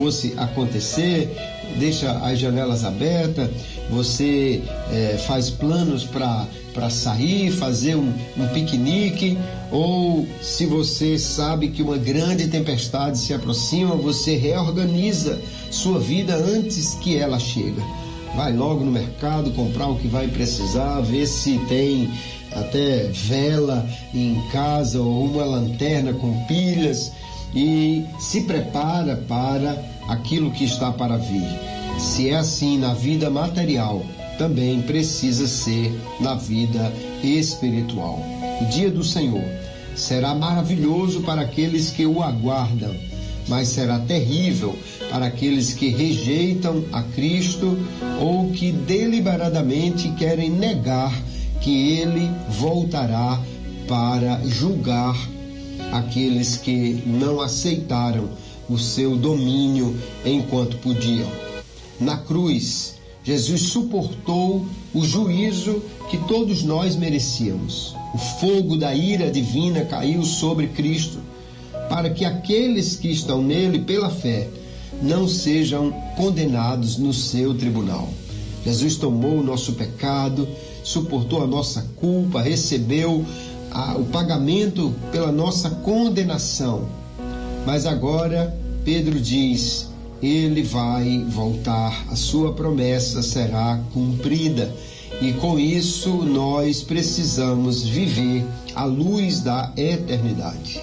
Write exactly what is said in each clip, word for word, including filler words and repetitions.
fosse acontecer, deixa as janelas abertas, você é, faz planos para sair, fazer um, um piquenique, ou se você sabe que uma grande tempestade se aproxima, você reorganiza sua vida antes que ela chegue. Vai logo no mercado comprar o que vai precisar, ver se tem até vela em casa ou uma lanterna com pilhas, e se prepara para aquilo que está para vir. Se é assim na vida material, também precisa ser na vida espiritual. O dia do Senhor será maravilhoso para aqueles que o aguardam, mas será terrível para aqueles que rejeitam a Cristo ou que deliberadamente querem negar que Ele voltará para julgar aqueles que não aceitaram o seu domínio enquanto podiam. Na cruz, Jesus suportou o juízo que todos nós merecíamos. O fogo da ira divina caiu sobre Cristo, para que aqueles que estão nele pela fé não sejam condenados no seu tribunal. Jesus tomou o nosso pecado, suportou a nossa culpa, recebeu a, o pagamento pela nossa condenação. Mas agora Pedro diz, ele vai voltar, a sua promessa será cumprida. E com isso nós precisamos viver à luz da eternidade.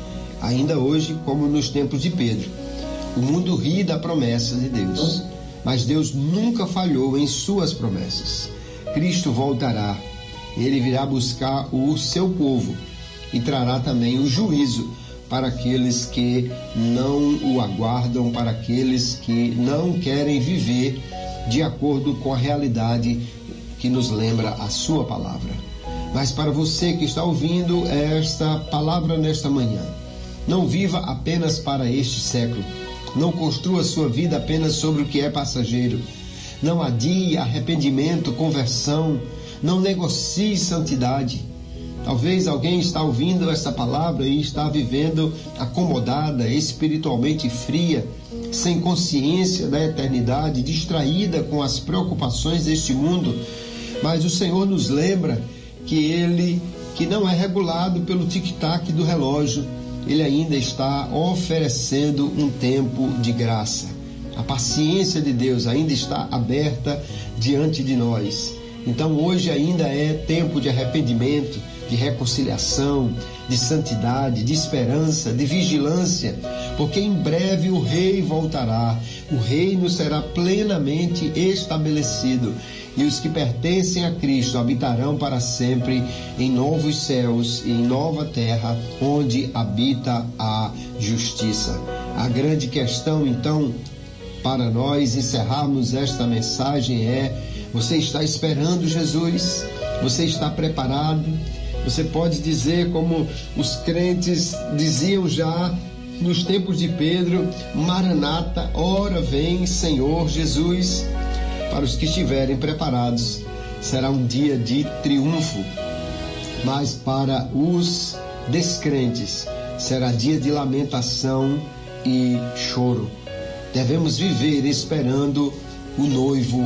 Ainda hoje, como nos tempos de Pedro, o mundo ri da promessa de Deus, mas Deus nunca falhou em suas promessas. Cristo voltará, ele virá buscar o seu povo e trará também o juízo para aqueles que não o aguardam, para aqueles que não querem viver de acordo com a realidade que nos lembra a sua palavra. Mas para você que está ouvindo esta palavra nesta manhã, não viva apenas para este século, não construa sua vida apenas sobre o que é passageiro, não adie arrependimento, conversão, não negocie santidade. Talvez alguém está ouvindo esta palavra e está vivendo acomodada, espiritualmente fria, sem consciência da eternidade, distraída com as preocupações deste mundo. Mas o Senhor nos lembra que Ele, que não é regulado pelo tic-tac do relógio, Ele ainda está oferecendo um tempo de graça. A paciência de Deus ainda está aberta diante de nós. Então hoje ainda é tempo de arrependimento, de reconciliação, de santidade, de esperança, de vigilância, porque em breve o Rei voltará, o reino será plenamente estabelecido e os que pertencem a Cristo habitarão para sempre em novos céus e em nova terra, onde habita a justiça. A grande questão, então, para nós encerrarmos esta mensagem é: você está esperando Jesus? Você está preparado? Você pode dizer, como os crentes diziam já nos tempos de Pedro: Maranata, ora vem, Senhor Jesus. Para os que estiverem preparados, será um dia de triunfo, mas para os descrentes, será dia de lamentação e choro. Devemos viver esperando o noivo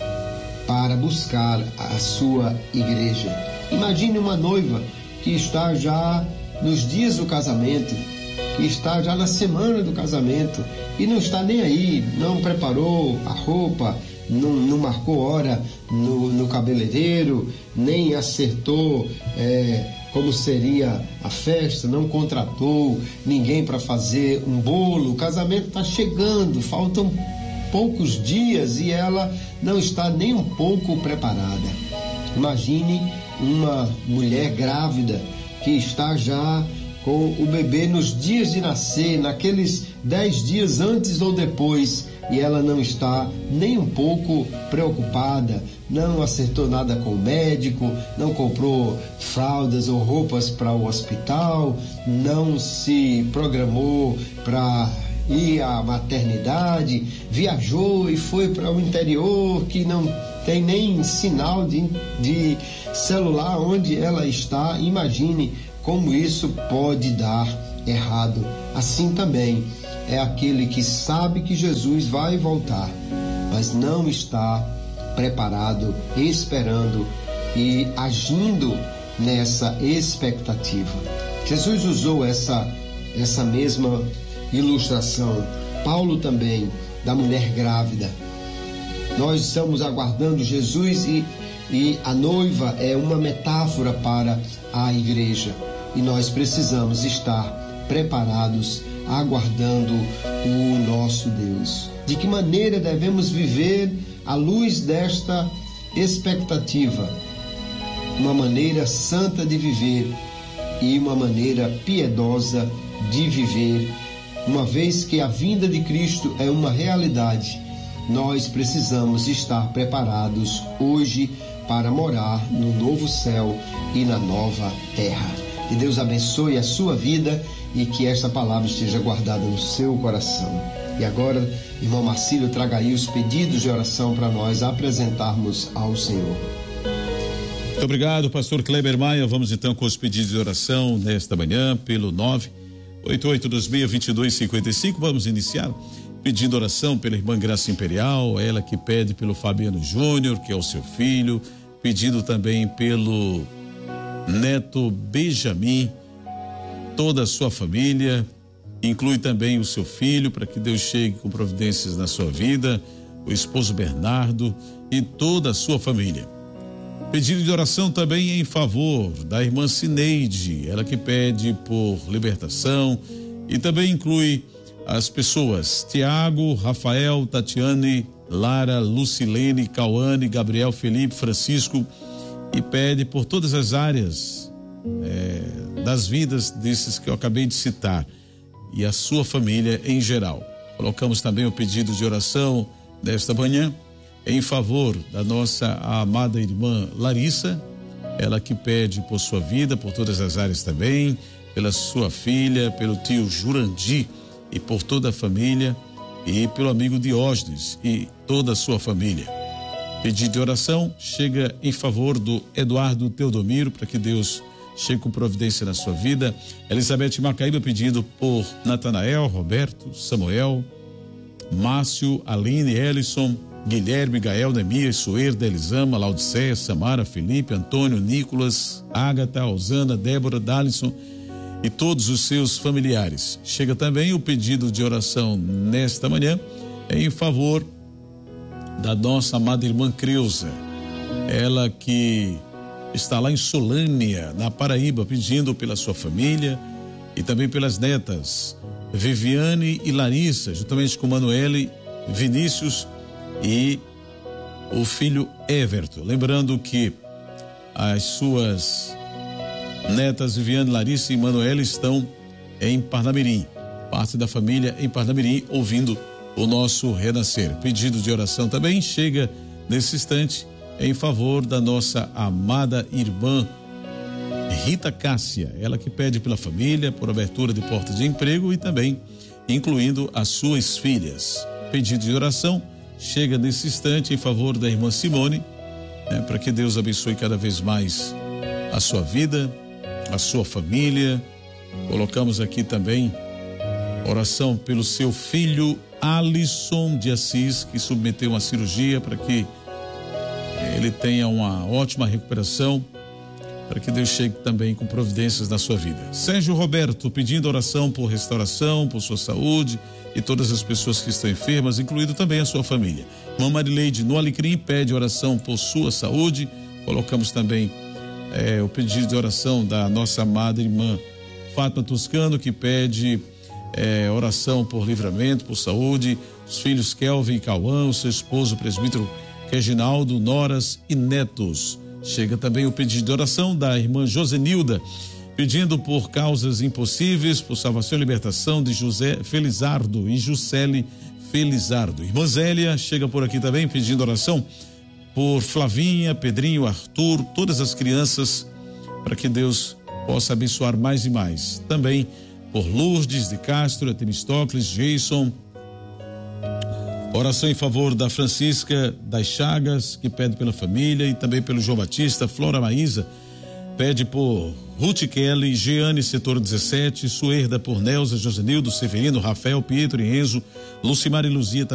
para buscar a sua igreja. Imagine uma noiva que está já nos dias do casamento, que está já na semana do casamento e não está nem aí, não preparou a roupa, não, não marcou hora no, no cabeleireiro, nem acertou é, como seria a festa, não contratou ninguém para fazer um bolo. O casamento está chegando, faltam poucos dias e ela não está nem um pouco preparada. Imagine uma mulher grávida que está já com o bebê nos dias de nascer, naqueles dez dias antes ou depois, e ela não está nem um pouco preocupada, não acertou nada com o médico, não comprou fraldas ou roupas para o hospital, não se programou para ir à maternidade, viajou e foi para o interior que não tem nem sinal de, de celular onde ela está. Imagine como isso pode dar errado. Assim também é aquele que sabe que Jesus vai voltar, mas não está preparado, esperando e agindo nessa expectativa. Jesus usou essa, essa mesma ilustração. Paulo também, da mulher grávida. Nós estamos aguardando Jesus e, e a noiva é uma metáfora para a igreja. E nós precisamos estar preparados, aguardando o nosso Deus. De que maneira devemos viver à luz desta expectativa? Uma maneira santa de viver e uma maneira piedosa de viver. Uma vez que a vinda de Cristo é uma realidade, nós precisamos estar preparados hoje para morar no novo céu e na nova terra. Que Deus abençoe a sua vida e que esta palavra esteja guardada no seu coração. E agora, irmão Marcílio, traga aí os pedidos de oração para nós apresentarmos ao Senhor. Muito obrigado, pastor Kleber Maia. Vamos então com os pedidos de oração nesta manhã, pelo nove oito oito dois seis, dois dois cinco cinco. Vamos iniciar pedindo oração pela irmã Graça Imperial, ela que pede pelo Fabiano Júnior, que é o seu filho, pedindo também pelo neto Benjamin, toda a sua família, inclui também o seu filho, para que Deus chegue com providências na sua vida, o esposo Bernardo e toda a sua família. Pedido de oração também em favor da irmã Cineide, ela que pede por libertação, e também inclui as pessoas Tiago, Rafael, Tatiane, Lara, Lucilene, Cauane, Gabriel, Felipe, Francisco, e pede por todas as áreas é, das vidas desses que eu acabei de citar e a sua família em geral. Colocamos também o pedido de oração desta manhã em favor da nossa amada irmã Larissa, ela que pede por sua vida, por todas as áreas também, pela sua filha, pelo tio Jurandir e por toda a família, e pelo amigo Diógenes e toda a sua família. Pedido de oração chega em favor do Eduardo Teodomiro, para que Deus chegue com providência na sua vida. Elizabeth Macaíba pedindo por Natanael, Roberto, Samuel, Márcio, Aline, Ellison, Guilherme, Gael, Nemias, Suerda, Elisama, Laudiceia, Samara, Felipe, Antônio, Nicolas, Ágata, Osana, Débora, Dalisson e todos os seus familiares. Chega também o pedido de oração nesta manhã em favor da nossa amada irmã Creuza, ela que está lá em Solânia, na Paraíba, pedindo pela sua família e também pelas netas Viviane e Larissa, juntamente com Manuele, Vinícius e o filho Everton. Lembrando que as suas netas Viviane, Larissa e Manuele estão em Parnamirim, parte da família em Parnamirim, ouvindo o nosso renascer. Pedido de oração também chega nesse instante em favor da nossa amada irmã Rita Cássia, ela que pede pela família, por abertura de portas de emprego e também incluindo as suas filhas. Pedido de oração chega nesse instante em favor da irmã Simone, né, para que Deus abençoe cada vez mais a sua vida, a sua família. Colocamos aqui também oração pelo seu filho Alisson de Assis, que submeteu uma cirurgia, para que ele tenha uma ótima recuperação, para que Deus chegue também com providências na sua vida. Sérgio Roberto pedindo oração por restauração, por sua saúde e todas as pessoas que estão enfermas, incluindo também a sua família. Irmã Marileide no Alecrim pede oração por sua saúde. Colocamos também é, o pedido de oração da nossa amada irmã Fátima Toscano, que pede é, oração por livramento, por saúde. Os filhos Kelvin e Cauã, o seu esposo o presbítero Reginaldo, noras e netos. Chega também o pedido de oração da irmã Josenilda, pedindo por causas impossíveis, por salvação e libertação de José Felizardo e Juscele Felizardo. Irmã Zélia chega por aqui também pedindo oração por Flavinha, Pedrinho, Arthur, todas as crianças, para que Deus possa abençoar mais e mais. Também por Lourdes de Castro, Temistocles, Jason. Oração em favor da Francisca das Chagas, que pede pela família, e também pelo João Batista, Flora Maísa, pede por Ruth Kelly, Jeane, setor dezessete, Suerda por Nelza, Josenildo, Severino, Rafael, Pietro e Enzo, Lucimar e Luzia